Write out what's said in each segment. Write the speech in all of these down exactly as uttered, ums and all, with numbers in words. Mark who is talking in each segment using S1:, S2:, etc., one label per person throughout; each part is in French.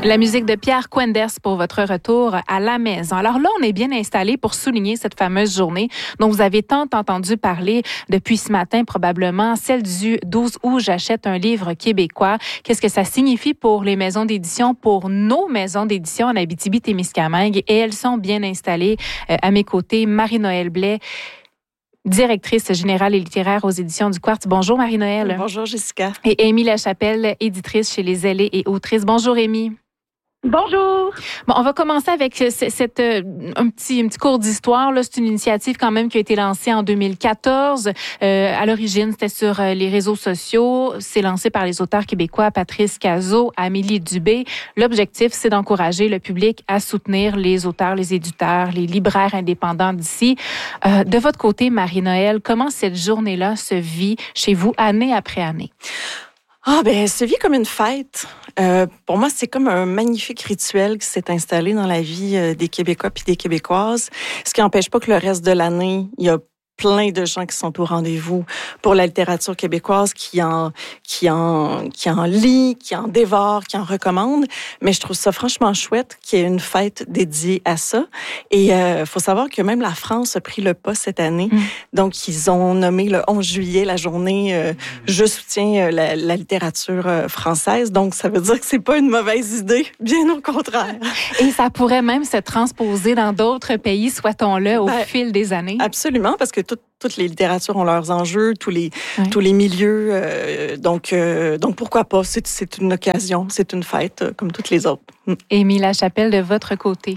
S1: La musique de Pierre Quenders pour votre retour à la maison. Alors là, on est bien installé pour souligner cette fameuse journée dont vous avez tant entendu parler depuis ce matin, probablement, celle du douze août, j'achète un livre québécois. Qu'est-ce que ça signifie pour les maisons d'édition, pour nos maisons d'édition en Abitibi-Témiscamingue? Et elles sont bien installées euh, à mes côtés. Marie-Noëlle Blais, directrice générale et littéraire aux éditions du Quartz. Bonjour Marie-Noëlle.
S2: Bonjour Jessica.
S1: Et Amy Lachapelle, éditrice chez Les Ailés et autrice. Bonjour Amy.
S3: Bonjour.
S1: Bon, on va commencer avec cette, euh, un petit, un petit cours d'histoire. Là, c'est une initiative quand même qui a été lancée en deux mille quatorze. Euh, à l'origine, c'était sur les réseaux sociaux. C'est lancé par les auteurs québécois Patrice Cazot, Amélie Dubé. L'objectif, c'est d'encourager le public à soutenir les auteurs, les éditeurs, les libraires indépendants d'ici. Euh, de votre côté, Marie-Noëlle, comment cette journée-là se vit chez vous, année après année?
S2: Ah, ben, elle se vit comme une fête. Euh, pour moi, c'est comme un magnifique rituel qui s'est installé dans la vie euh, des Québécois puis des Québécoises. Ce qui n'empêche pas que le reste de l'année, il y a plein de gens qui sont au rendez-vous pour la littérature québécoise, qui en, qui en, qui en lit, qui en dévore, qui en recommande. Mais je trouve ça franchement chouette qu'il y ait une fête dédiée à ça. Et il euh, faut savoir que même la France a pris le pas cette année. Mmh. Donc, ils ont nommé le onze juillet la journée euh, « Je soutiens la, la littérature française ». Donc, ça veut dire que c'est pas une mauvaise idée, bien au contraire.
S1: Et ça pourrait même se transposer dans d'autres pays, souhaitons-le, au ben, fil des années.
S2: Absolument, parce que tout, toutes les littératures ont leurs enjeux, tous les, oui. tous les milieux. Euh, donc, euh, donc, pourquoi pas? C'est, c'est une occasion, c'est une fête, euh, comme toutes les autres.
S1: Amy Lachapelle, de votre côté?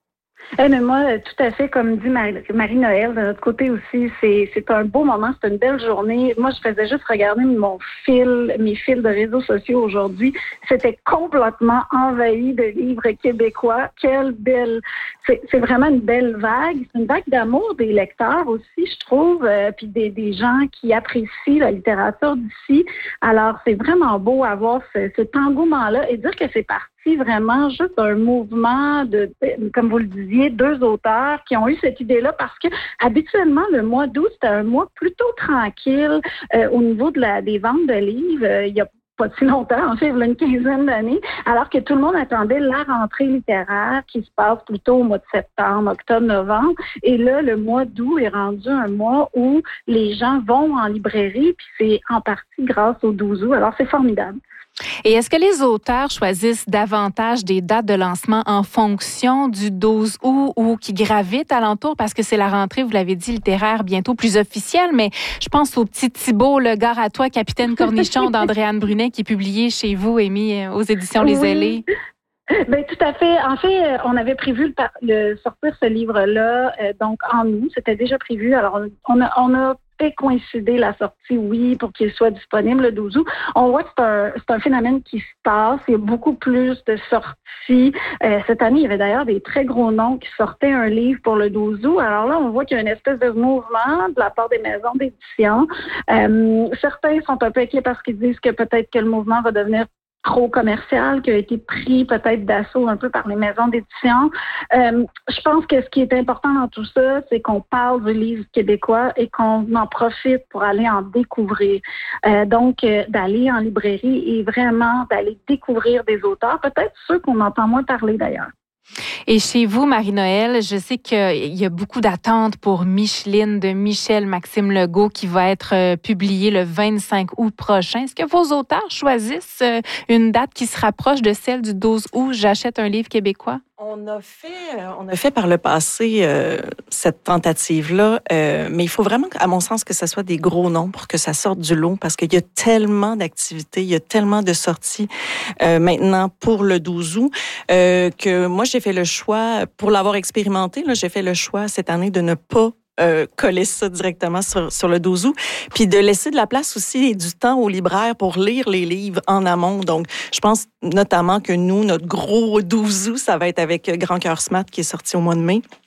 S3: Eh bien, moi, tout à fait, comme dit Marie-Noëlle, de notre côté aussi, c'est, c'est un beau moment, c'est une belle journée. Moi, je faisais juste regarder mon fil, mes fils de réseaux sociaux aujourd'hui. C'était complètement envahi de livres québécois. Quelle belle... C'est, c'est vraiment une belle vague. C'est une vague d'amour des lecteurs aussi, je trouve, euh, puis des, des gens qui apprécient la littérature d'ici. Alors, c'est vraiment beau avoir ce, cet engouement-là et dire que c'est parti vraiment juste un mouvement de, de, comme vous le disiez, deux auteurs qui ont eu cette idée-là parce que habituellement, le mois d'août, c'était un mois plutôt tranquille euh, au niveau de la, des ventes de livres. Euh, il y a pas si longtemps, en fait, il y a une quinzaine d'années, alors que tout le monde attendait la rentrée littéraire qui se passe plutôt au mois de septembre, octobre, novembre. Et là, le mois d'août est rendu un mois où les gens vont en librairie, puis c'est en partie grâce au douze août. Alors, c'est formidable.
S1: Et est-ce que les auteurs choisissent davantage des dates de lancement en fonction du douze août ou qui gravitent alentour parce que c'est la rentrée, vous l'avez dit, littéraire bientôt plus officielle, mais je pense au petit Thibault, le gare à toi, Capitaine Cornichon d'Andréane Brunet qui est publié chez vous, Amy, aux éditions Les Ailés.
S3: Oui. Bien, tout à fait. En fait, on avait prévu le, le sortir ce livre-là, euh, donc en août, c'était déjà prévu. Alors, on a, on a fait coïncider la sortie, oui, pour qu'il soit disponible le douze août. On voit que c'est un, c'est un phénomène qui se passe. Il y a beaucoup plus de sorties. Euh, cette année, il y avait d'ailleurs des très gros noms qui sortaient un livre pour le douze août. Alors là, on voit qu'il y a une espèce de mouvement de la part des maisons d'édition. Euh, certains sont un peu inquiets parce qu'ils disent que peut-être que le mouvement va devenir trop commercial, qui a été pris peut-être d'assaut un peu par les maisons d'édition. Euh, je pense que ce qui est important dans tout ça, c'est qu'on parle du livre québécois et qu'on en profite pour aller en découvrir. Euh, donc, euh, d'aller en librairie et vraiment d'aller découvrir des auteurs, peut-être ceux qu'on entend moins parler d'ailleurs.
S1: Et chez vous, Marie-Noëlle, je sais qu'il y a beaucoup d'attentes pour Micheline de Michel Maxime Legault qui va être publié le vingt-cinq août prochain. Est-ce que vos auteurs choisissent une date qui se rapproche de celle du douze août, j'achète un livre québécois?
S2: On a fait, on a fait par le passé euh, cette tentative-là, euh, mais il faut vraiment, à mon sens, que ce soit des gros noms pour que ça sorte du lot, parce qu'il y a tellement d'activités, il y a tellement de sorties euh, maintenant pour le douze août, euh, que moi, j'ai fait le choix, pour l'avoir expérimenté, là, j'ai fait le choix cette année de ne pas Euh, coller ça directement sur, sur le douze août, puis de laisser de la place aussi et du temps aux libraires pour lire les livres en amont. Donc, je pense notamment que nous, notre gros douze août, ça va être avec Grand Cœur Smart qui est sorti au mois de mai.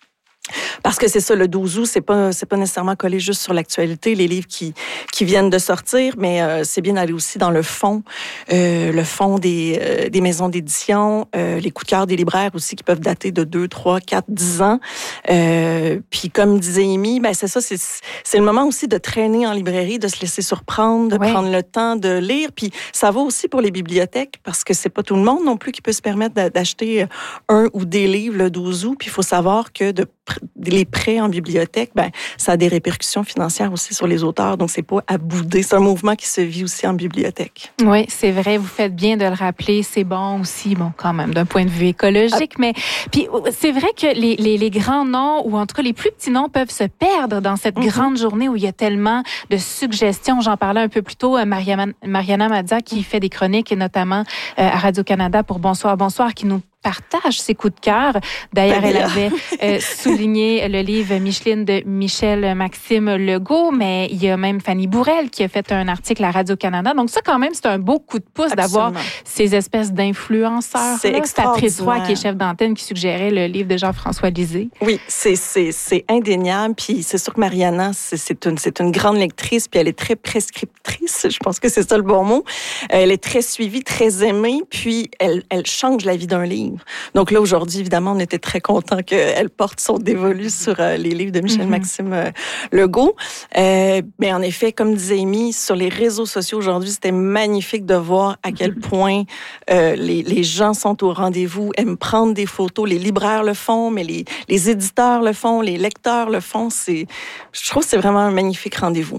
S2: Parce que c'est ça, le douze août, c'est pas c'est pas nécessairement collé juste sur l'actualité, les livres qui qui viennent de sortir, mais euh, c'est bien d'aller aussi dans le fond, euh, le fond des euh, des maisons d'édition, euh, les coups de cœur des libraires aussi qui peuvent dater de deux, trois, quatre, dix ans. Euh, puis comme disait Amy, ben c'est ça, c'est c'est le moment aussi de traîner en librairie, de se laisser surprendre, de
S1: ouais.
S2: prendre le temps de lire. Puis ça va aussi pour les bibliothèques parce que c'est pas tout le monde non plus qui peut se permettre d'acheter un ou des livres le douze août. Puis il faut savoir que de les prêts en bibliothèque, ben ça a des répercussions financières aussi sur les auteurs, donc c'est pas à bouder. C'est un mouvement qui se vit aussi en bibliothèque.
S1: Oui, c'est vrai, vous faites bien de le rappeler. C'est bon aussi, bon, quand même, d'un point de vue écologique, ah. mais puis c'est vrai que les, les, les grands noms, ou en tout cas les plus petits noms, peuvent se perdre dans cette mm-hmm. grande journée où il y a tellement de suggestions. J'en parlais un peu plus tôt, Mariana, Mariana Mazza, qui fait des chroniques, et notamment euh, à Radio-Canada pour Bonsoir, Bonsoir, qui nous partage ses coups de cœur. D'ailleurs, elle avait euh, souligné le livre Micheline de Michel-Maxime Legault, mais il y a même Fanny Bourrel qui a fait un article à Radio-Canada. Donc ça, quand même, c'est un beau coup de pouce Absolument. D'avoir ces espèces d'influenceurs.
S2: C'est extraordinaire.
S1: Patrice Roy, qui est chef d'antenne, qui suggérait le livre de Jean-François Lisée.
S2: Oui, c'est, c'est, c'est indéniable. Puis c'est sûr que Mariana, c'est, c'est, une, c'est une grande lectrice, puis elle est très prescriptrice. Je pense que c'est ça le bon mot. Elle est très suivie, très aimée, puis elle, elle change la vie d'un livre. Donc là, aujourd'hui, évidemment, on était très contents qu'elle porte son dévolu sur euh, les livres de Michel-Maxime euh, Legault. Euh, mais en effet, comme disait Amy, sur les réseaux sociaux aujourd'hui, c'était magnifique de voir à quel point euh, les, les gens sont au rendez-vous, aiment prendre des photos. Les libraires le font, mais les, les éditeurs le font, les lecteurs le font. C'est, je trouve que c'est vraiment un magnifique rendez-vous.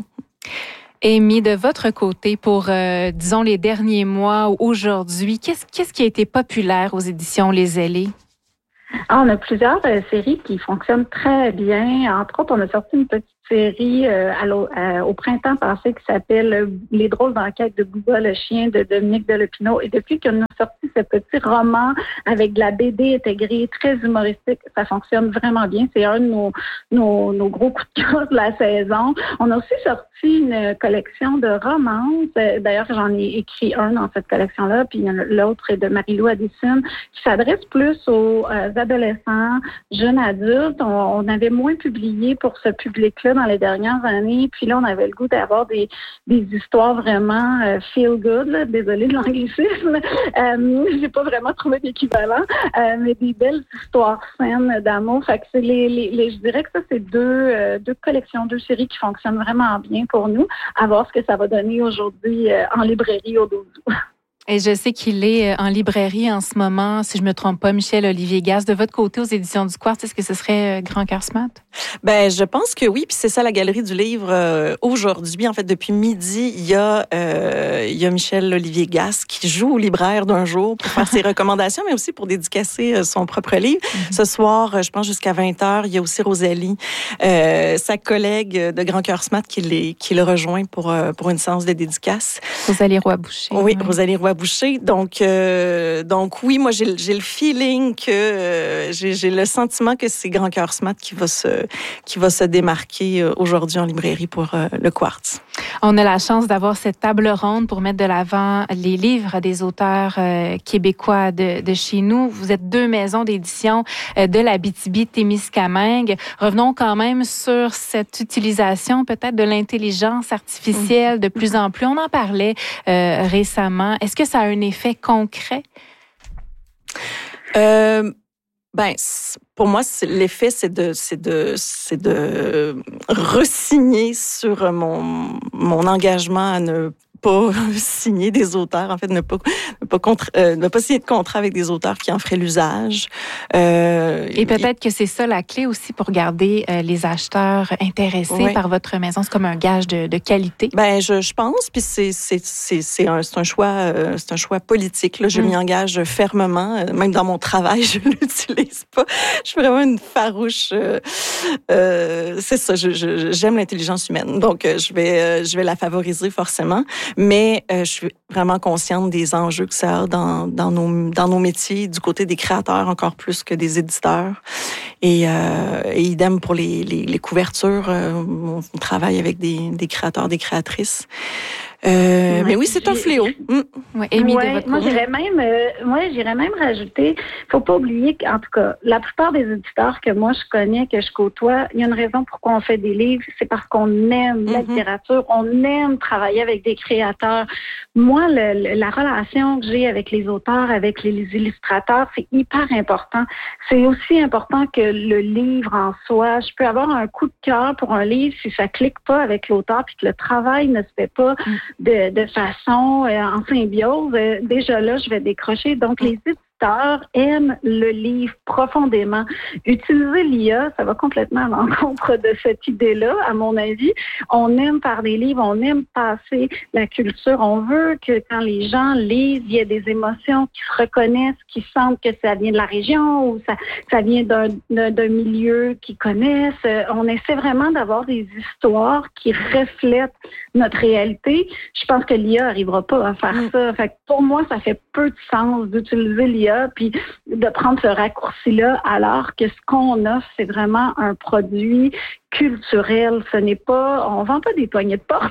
S1: Amy, de votre côté, pour, euh, disons, les derniers mois ou aujourd'hui, qu'est-ce, qu'est-ce qui a été populaire aux éditions Les Ailés?
S3: Ah, on a plusieurs euh, séries qui fonctionnent très bien. Entre autres, on a sorti une petite série euh, à à, au printemps passé qui s'appelle Les drôles d'enquête de Bouba le chien de Dominique Delopineau. Et depuis qu'on a sorti ce petit roman avec de la B D intégrée, très humoristique, ça fonctionne vraiment bien. C'est un de nos, nos, nos gros coups de cœur de la saison. On a aussi sorti une collection de romances. D'ailleurs, j'en ai écrit un dans cette collection-là, puis l'autre est de Marie-Lou Addison, qui s'adresse plus aux euh, adolescents, jeunes adultes. On, on avait moins publié pour ce public-là dans les dernières années, puis là, on avait le goût d'avoir des, des histoires vraiment euh, feel good, là. Désolée de l'anglicisme, euh, j'ai pas vraiment trouvé d'équivalent, euh, mais des belles histoires saines d'amour. Fait que c'est les, les, les, je dirais que ça, c'est deux, euh, deux collections, deux séries qui fonctionnent vraiment bien pour nous, à voir ce que ça va donner aujourd'hui euh, en librairie au douze août.
S1: Et je sais qu'il est en librairie en ce moment, si je me trompe pas, Michel-Olivier Gasse. De votre côté, aux éditions du Quartz, est-ce que ce serait Grand Cœur Smart?
S2: Ben, je pense que oui. Puis c'est ça la galerie du livre euh, aujourd'hui. En fait, depuis midi, il y a euh, il y a Michel-Olivier Gasse qui joue au libraire d'un jour pour faire ses recommandations, mais aussi pour dédicacer euh, son propre livre. Mm-hmm. Ce soir, je pense jusqu'à vingt heures, il y a aussi Rosalie, euh, sa collègue de Grand Cœur Smart, qui, les, qui le rejoint pour euh, pour une séance de dédicace.
S1: Rosalie Roy-Boucher.
S2: Oui, oui. Rosalie Roy-Boucher. Donc, euh, donc oui, moi, j'ai, j'ai le feeling que euh, j'ai, j'ai le sentiment que c'est Grand Cœur Smart qui va se, qui va se démarquer euh, aujourd'hui en librairie pour euh, le Quartz.
S1: On a la chance d'avoir cette table ronde pour mettre de l'avant les livres des auteurs euh, québécois de, de chez nous. Vous êtes deux maisons d'édition euh, de l'Abitibi-Témiscamingue. Revenons quand même sur cette utilisation peut-être de l'intelligence artificielle de plus en plus. On en parlait euh, récemment. Est-ce que ça a un effet concret?
S2: Euh, ben, pour moi, c'est, l'effet, c'est de, c'est de, c'est de re-signer sur mon, mon engagement à ne pas signer des auteurs, en fait, ne pas, ne pas, contre, euh, ne pas signer de contrat avec des auteurs qui en feraient l'usage. Euh,
S1: Et peut-être que c'est ça la clé aussi pour garder euh, les acheteurs intéressés oui. par votre maison. C'est comme un gage de, de qualité.
S2: Ben, je, je pense, puis c'est, c'est, c'est, c'est, un, c'est un choix, euh, c'est un choix politique. Là. Je mm. m'y engage fermement. Même dans mon travail, je l'utilise pas. Je suis vraiment une farouche. Euh, euh, c'est ça. Je, je, j'aime l'intelligence humaine, donc je vais, euh, je vais la favoriser forcément. Mais euh, je suis vraiment consciente des enjeux que ça a dans, dans, nos, dans nos métiers, du côté des créateurs encore plus que des éditeurs. Et, euh, et idem pour les, les, les couvertures. Euh, on travaille avec des, des créateurs, des créatrices. Euh, ouais, mais oui, c'est un fléau.
S1: Mm. Ouais, Amy, ouais, de votre
S3: moi, j'irais même, euh, moi, j'irais même rajouter, faut pas oublier qu'en tout cas, la plupart des éditeurs que moi je connais, que je côtoie, il y a une raison pourquoi on fait des livres, c'est parce qu'on aime mm-hmm. la littérature, on aime travailler avec des créateurs. Moi, le, le, la relation que j'ai avec les auteurs, avec les, les illustrateurs, c'est hyper important. C'est aussi important que le livre en soi. Je peux avoir un coup de cœur pour un livre si ça clique pas avec l'auteur puis que le travail ne se fait pas mm. de, de façon euh, en symbiose. Euh, déjà là, je vais décrocher. Donc, mm. les éditeurs aiment le livre profondément. Utiliser l'I A, ça va complètement à l'encontre de cette idée-là, à mon avis. On aime faire des livres, on aime passer la culture. On veut que quand les gens lisent, il y ait des émotions qui se reconnaissent, qui sentent que ça vient de la région ou ça, ça vient d'un, d'un milieu qu'ils connaissent. On essaie vraiment d'avoir des histoires qui reflètent notre réalité. Je pense que l'I A n'arrivera pas à faire mm. ça. Fait que pour moi, ça fait peu de sens d'utiliser l'I A puis de prendre ce raccourci-là, alors que ce qu'on offre, c'est vraiment un produit culturel. Ce n'est pas, on vend pas des poignées de porte,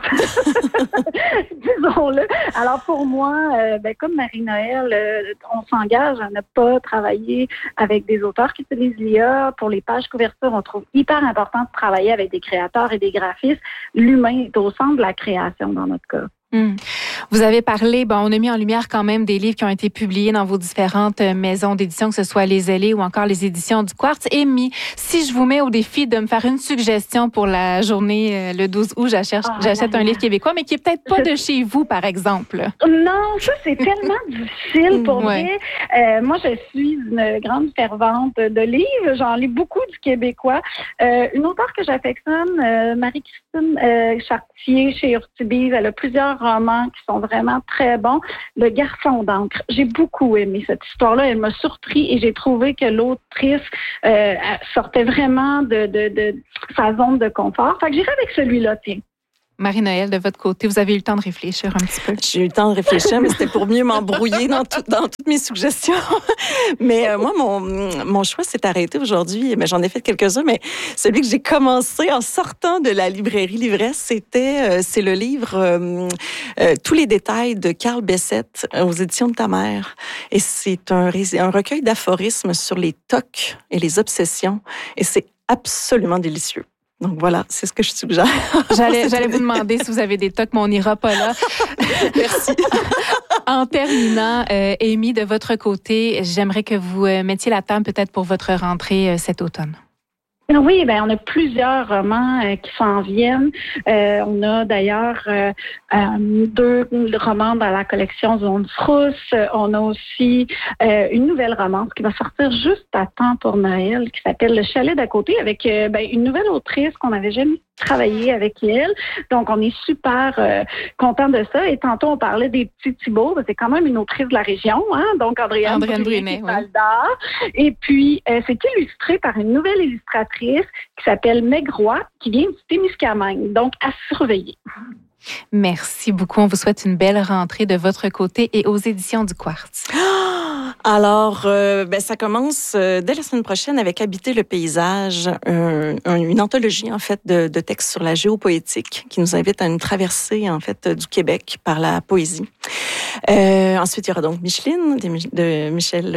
S3: disons-le. Alors pour moi, euh, ben, comme Marie-Noël, euh, on s'engage à ne pas travailler avec des auteurs qui utilisent l'I A. Pour les pages couverture, on trouve hyper important de travailler avec des créateurs et des graphistes. L'humain est au centre de la création dans notre cas.
S1: Hum. Vous avez parlé, bon, on a mis en lumière quand même des livres qui ont été publiés dans vos différentes maisons d'édition, que ce soit les Zélés ou encore les éditions du Quartz. Amy, si je vous mets au défi de me faire une suggestion pour la journée euh, le douze août, j'achète, oh, j'achète un livre québécois, mais qui est peut-être pas de chez vous, par exemple.
S3: Non, ça c'est tellement difficile pour moi. Ouais. Euh, moi, je suis une grande fervente de livres. J'en lis beaucoup du québécois. Euh, une auteure que j'affectionne, euh, Marie-Christine euh, Chartier chez Urtubise, elle a plusieurs romans qui sont vraiment très bons. Le garçon d'encre. J'ai beaucoup aimé cette histoire-là. Elle m'a surpris et j'ai trouvé que l'autrice euh, sortait vraiment de, de, de sa zone de confort. Fait que j'irai avec celui-là, tiens.
S1: Marie-Noël, de votre côté, vous avez eu le temps de réfléchir un petit peu.
S2: J'ai eu le temps de réfléchir, mais c'était pour mieux m'embrouiller dans, tout, dans toutes mes suggestions. Mais euh, moi, mon, mon choix s'est arrêté aujourd'hui. Mais j'en ai fait quelques-uns, mais celui que j'ai commencé en sortant de la librairie Livresse, c'était euh, c'est le livre euh, euh, Tous les détails de Carl Bessette aux éditions de ta mère. Et c'est un, un recueil d'aphorismes sur les tocs et les obsessions. Et c'est absolument délicieux. Donc voilà, c'est ce que je suggère.
S1: J'allais, j'allais vous demander si vous avez des tocs, mais on n'ira pas là.
S2: Merci.
S1: En terminant, euh, Amy, de votre côté, j'aimerais que vous euh, mettiez la table peut-être pour votre rentrée euh, cet automne.
S3: Oui, ben on a plusieurs romans euh, qui s'en viennent. Euh, on a d'ailleurs euh, euh, deux romans dans la collection Zone Frousse. On a aussi euh, une nouvelle romance qui va sortir juste à temps pour Noël, qui s'appelle Le Chalet d'à côté, avec euh, ben, une nouvelle autrice qu'on n'avait jamais travaillé avec elle. Donc, on est super euh, content de ça. Et tantôt, on parlait des petits Thibault. C'est quand même une autrice de la région, hein? Donc, Andréane,
S1: Andréane Brunet. Oui.
S3: Et puis, euh, c'est illustré par une nouvelle illustratrice qui s'appelle Meg Roy, qui vient du Témiscamingue. Donc, à surveiller.
S1: Merci beaucoup. On vous souhaite une belle rentrée de votre côté et aux éditions du Quartz.
S2: Alors, euh, ben, ça commence euh, dès la semaine prochaine avec Habiter le paysage, un, un, une anthologie en fait de, de textes sur la géopoétique qui nous invite à une traversée en fait du Québec par la poésie. Euh, ensuite, il y aura donc Micheline de, de Michel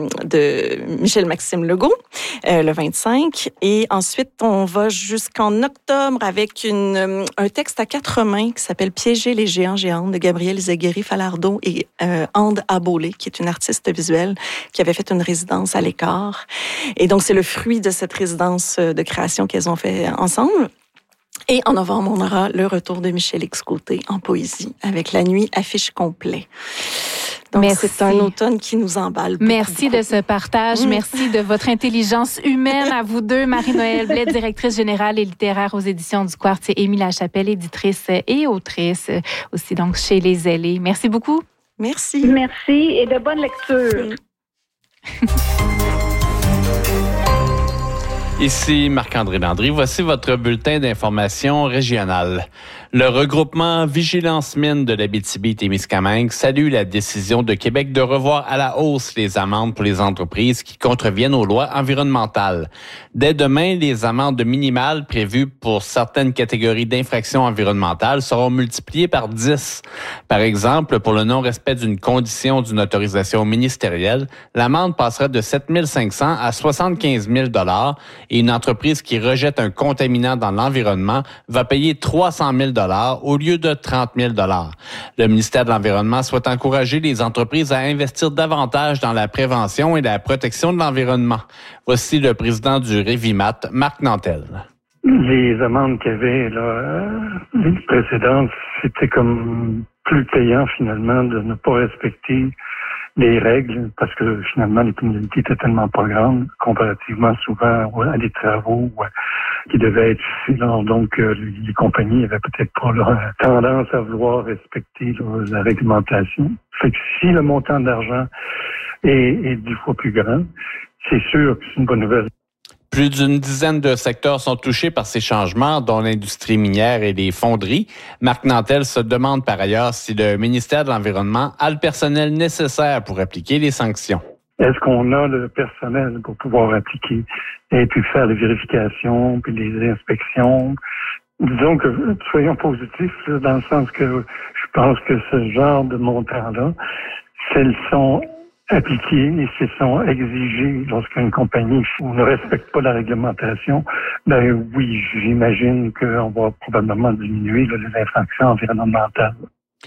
S2: de Michel Maxime Legault euh, le vingt-cinq, et ensuite on va jusqu'en octobre avec une un texte à quatre mains qui s'appelle Piéger les géants géantes de Gabrielle Zaguéry-Falardeau et euh, Ande Abolé, qui est une artiste visuelle qui avait fait une résidence à l'Écart. Et donc, c'est le fruit de cette résidence de création qu'elles ont fait ensemble. Et en novembre, on aura le retour de Michel X-Côté en poésie avec La Nuit affiche complet. Donc, merci. C'est un automne qui nous emballe beaucoup.
S1: Merci beaucoup. De ce partage. Mmh. Merci de votre intelligence humaine à vous deux. Marie-Noël Blais, directrice générale et littéraire aux éditions du Quartz, et Amy Lachapelle, éditrice et autrice aussi donc chez Les Zélés. Merci beaucoup.
S2: Merci.
S3: Merci et de bonnes lectures.
S4: Ici Marc-André Landry. Voici votre bulletin d'information régionale. Le regroupement Vigilance Mine de l'Abitibi-Témiscamingue salue la décision de Québec de revoir à la hausse les amendes pour les entreprises qui contreviennent aux lois environnementales. Dès demain, les amendes minimales prévues pour certaines catégories d'infractions environnementales seront multipliées par dix. Par exemple, pour le non-respect d'une condition d'une autorisation ministérielle, l'amende passera de sept mille cinq cents à soixante-quinze mille dollars et une entreprise qui rejette un contaminant dans l'environnement va payer trois cent mille dollars au lieu de trente mille dollars. Le ministère de l'Environnement souhaite encourager les entreprises à investir davantage dans la prévention et la protection de l'environnement. Voici le président du Révimat, Marc Nantel.
S5: Les amendes qu'il y avait là, les précédentes, c'était comme plus payant finalement de ne pas respecter les règles parce que finalement les pénalités étaient tellement pas grandes comparativement souvent à des travaux qui devaient être faits. Donc euh, les compagnies avaient peut-être pas leur tendance à vouloir respecter là, la réglementation. Fait que si le montant d'argent est, est dix fois plus grand, c'est sûr que c'est une bonne nouvelle.
S4: Plus d'une dizaine de secteurs sont touchés par ces changements, dont l'industrie minière et les fonderies. Marc Nantel se demande par ailleurs si le ministère de l'Environnement a le personnel nécessaire pour appliquer les sanctions.
S5: Est-ce qu'on a le personnel pour pouvoir appliquer et puis faire les vérifications, puis les inspections? Disons que, soyons positifs, là, dans le sens que je pense que ce genre de montants-là, s'ils sont appliqués et s'ils sont exigés lorsqu'une compagnie ne respecte pas la réglementation, ben oui, j'imagine qu'on va probablement diminuer là, les infractions environnementales.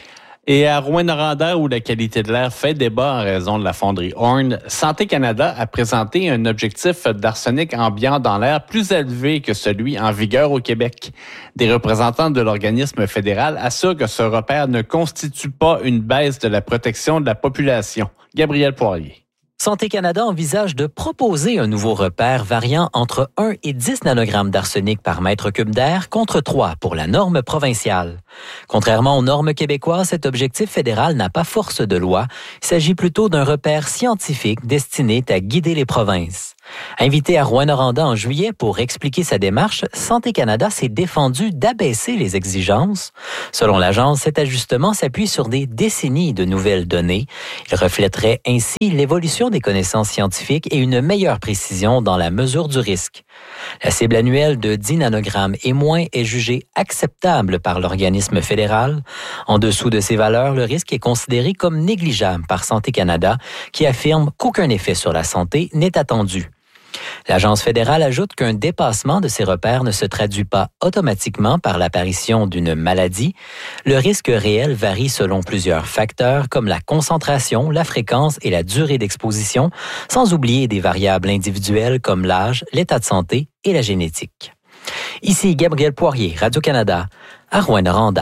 S4: Et à Rouyn-Noranda, où la qualité de l'air fait débat en raison de la fonderie Horn, Santé Canada a présenté un objectif d'arsenic ambiant dans l'air plus élevé que celui en vigueur au Québec. Des représentants de l'organisme fédéral assurent que ce repère ne constitue pas une baisse de la protection de la population. Gabriel Poirier.
S6: Santé Canada envisage de proposer un nouveau repère variant entre un et dix nanogrammes d'arsenic par mètre cube d'air contre trois pour la norme provinciale. Contrairement aux normes québécoises, cet objectif fédéral n'a pas force de loi. Il s'agit plutôt d'un repère scientifique destiné à guider les provinces. Invité à Rouyn-Noranda en juillet pour expliquer sa démarche, Santé Canada s'est défendu d'abaisser les exigences. Selon l'agence, cet ajustement s'appuie sur des décennies de nouvelles données. Il reflèterait ainsi l'évolution des connaissances scientifiques et une meilleure précision dans la mesure du risque. La cible annuelle de dix nanogrammes et moins est jugée acceptable par l'organisme fédéral. En dessous de ces valeurs, le risque est considéré comme négligeable par Santé Canada, qui affirme qu'aucun effet sur la santé n'est attendu. L'agence fédérale ajoute qu'un dépassement de ces repères ne se traduit pas automatiquement par l'apparition d'une maladie. Le risque réel varie selon plusieurs facteurs comme la concentration, la fréquence et la durée d'exposition, sans oublier des variables individuelles comme l'âge, l'état de santé et la génétique. Ici Gabriel Poirier, Radio-Canada, à Rouyn-Noranda.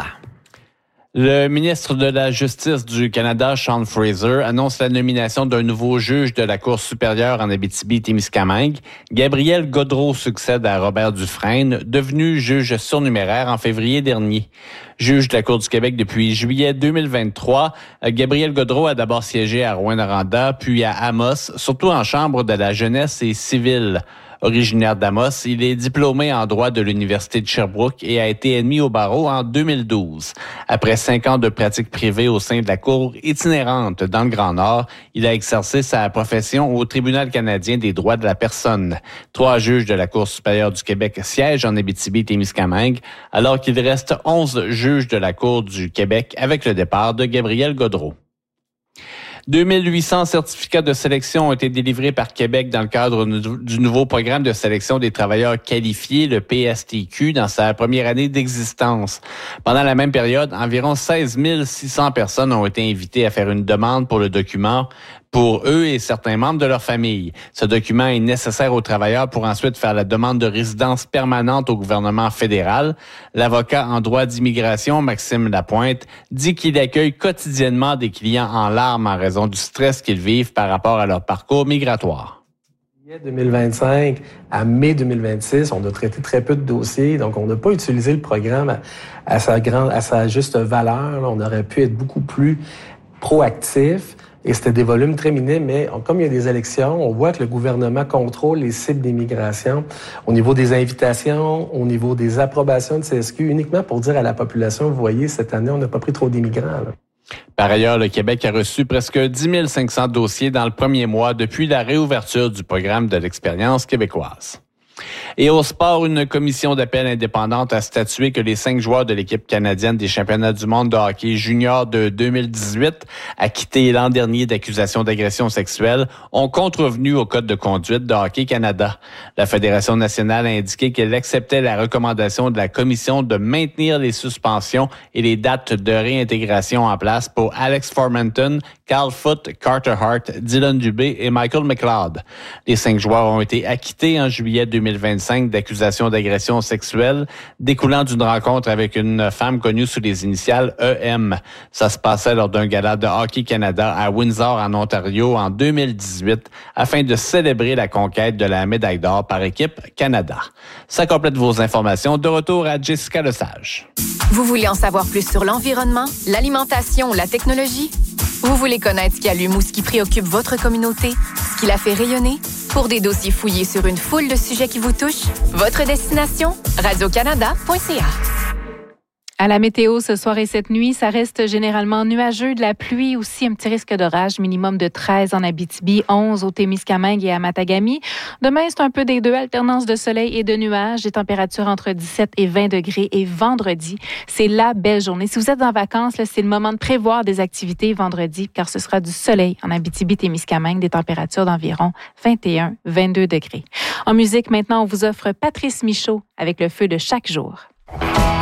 S4: Le ministre de la Justice du Canada, Sean Fraser, annonce la nomination d'un nouveau juge de la Cour supérieure en Abitibi-Témiscamingue. Gabriel Gaudreault succède à Robert Dufresne, devenu juge surnuméraire en février dernier. Juge de la Cour du Québec depuis juillet deux mille vingt-trois, Gabriel Gaudreault a d'abord siégé à Rouyn-Noranda, puis à Amos, surtout en chambre de la jeunesse et civile. Originaire d'Amos, il est diplômé en droit de l'Université de Sherbrooke et a été admis au barreau en deux mille douze. Après cinq ans de pratique privée au sein de la Cour itinérante dans le Grand Nord, il a exercé sa profession au Tribunal canadien des droits de la personne. Trois juges de la Cour supérieure du Québec siègent en Abitibi-Témiscamingue, alors qu'il reste onze juges de la Cour du Québec avec le départ de Gabriel Gaudreault. deux mille huit cents certificats de sélection ont été délivrés par Québec dans le cadre du nouveau programme de sélection des travailleurs qualifiés, le P S T Q, dans sa première année d'existence. Pendant la même période, environ seize mille six cents personnes ont été invitées à faire une demande pour le document pour eux et certains membres de leur famille. Ce document est nécessaire aux travailleurs pour ensuite faire la demande de résidence permanente au gouvernement fédéral. L'avocat en droit d'immigration, Maxime Lapointe, dit qu'il accueille quotidiennement des clients en larmes en raison du stress qu'ils vivent par rapport à leur parcours migratoire.
S7: deux mille vingt-cinq à mai deux mille vingt-six, on a traité très peu de dossiers, donc on n'a pas utilisé le programme à, à sa grande, à sa juste valeur. On aurait pu être beaucoup plus proactif. Et c'était des volumes très minimes, mais comme il y a des élections, on voit que le gouvernement contrôle les cibles d'immigration au niveau des invitations, au niveau des approbations de C S Q, uniquement pour dire à la population, vous voyez, cette année, on n'a pas pris trop d'immigrants. Là.
S4: Par ailleurs, le Québec a reçu presque dix mille cinq cents dossiers dans le premier mois depuis la réouverture du programme de l'expérience québécoise. Et au sport, une commission d'appel indépendante a statué que les cinq joueurs de l'équipe canadienne des championnats du monde de hockey junior de deux mille dix-huit, acquittés l'an dernier d'accusations d'agression sexuelle, ont contrevenu au Code de conduite de Hockey Canada. La Fédération nationale a indiqué qu'elle acceptait la recommandation de la commission de maintenir les suspensions et les dates de réintégration en place pour Alex Formanton, Carl Foote, Carter Hart, Dylan Dubé et Michael McLeod. Les cinq joueurs ont été acquittés en juillet deux mille vingt-cinq d'accusations d'agression sexuelle découlant d'une rencontre avec une femme connue sous les initiales E M. Ça se passait lors d'un gala de Hockey Canada à Windsor, en Ontario, en deux mille dix-huit, afin de célébrer la conquête de la médaille d'or par équipe Canada. Ça complète vos informations. De retour à Jessica Lesage.
S8: Vous voulez en savoir plus sur l'environnement, l'alimentation ou la technologie? Vous voulez connaître ce qui allume ou ce qui préoccupe votre communauté, ce qui la fait rayonner? Pour des dossiers fouillés sur une foule de sujets qui vous touchent, votre destination, radio canada point c a.
S1: À la météo, ce soir et cette nuit, ça reste généralement nuageux, de la pluie, aussi un petit risque d'orage, minimum de treize en Abitibi, onze au Témiscamingue et à Matagami. Demain, c'est un peu des deux, alternance de soleil et de nuages, des températures entre dix-sept et vingt degrés. Et vendredi, c'est la belle journée. Si vous êtes en vacances, là, c'est le moment de prévoir des activités vendredi, car ce sera du soleil en Abitibi-Témiscamingue, des températures d'environ vingt et un à vingt-deux degrés. En musique, maintenant, on vous offre Patrice Michaud avec Le feu de chaque jour.